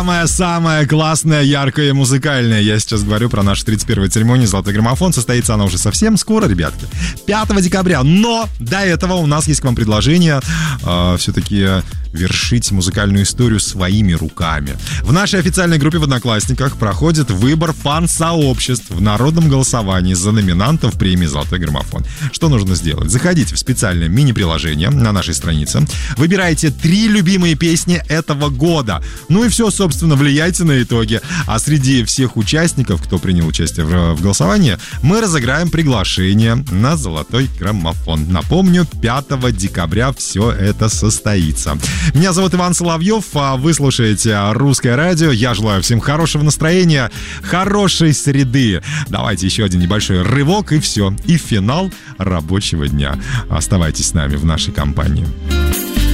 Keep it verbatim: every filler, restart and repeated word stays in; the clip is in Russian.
самое-самое классное, яркое и музыкальное. Я сейчас говорю про нашу тридцать первую церемонию «Золотой граммофон». Состоится она уже совсем скоро, ребятки. пятого декабря. Но до этого у нас есть к вам предложение э, все-таки вершить музыкальную историю своими руками. В нашей официальной группе в Одноклассниках проходит выбор фан-сообществ в народном голосовании за номинантов премии «Золотой граммофон». Что нужно сделать? Заходите в специальное мини-приложение на нашей странице, выбирайте три любимые песни этого года. Ну и все, собственно, влияйте на итоги. А среди всех участников, кто принял участие в, в голосовании, мы разыграем приглашение на «Золотой граммофон». Напомню, пятого декабря все это состоится. Меня зовут Иван Соловьев, а вы слушаете «Русское радио». Я желаю всем хорошего настроения, хорошей среды. Давайте еще один небольшой рывок, и все. И финал рабочего дня. Оставайтесь с нами в нашей компании.